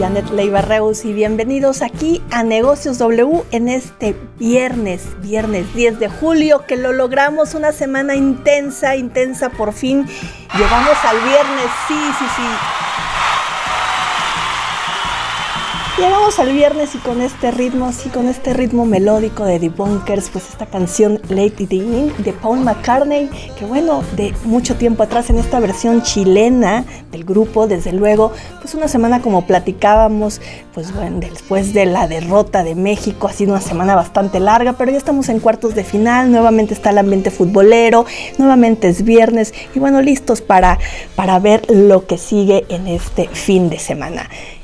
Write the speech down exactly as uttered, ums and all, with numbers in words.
Janet Leiva Reus y bienvenidos aquí a Negocios W en este viernes, viernes diez de julio, que lo logramos, una semana intensa, intensa, por fin llegamos al viernes, sí, sí, sí. Llegamos al viernes y con este ritmo, sí, con este ritmo melódico de The Bunkers, pues esta canción Late in the Evening de Paul McCartney, que bueno, de mucho tiempo atrás en esta versión chilena del grupo, desde luego, pues una semana como platicábamos, pues bueno, después de la derrota de México, ha sido una semana bastante larga, pero ya estamos en cuartos de final, nuevamente está el ambiente futbolero, nuevamente es viernes y bueno, listos para, para ver lo que sigue en este fin de semana.